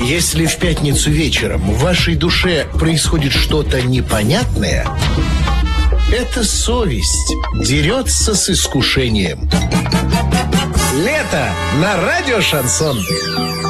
Если в пятницу вечером в вашей душе происходит что-то непонятное, это совесть дерется с искушением. Лето на радио «Шансон».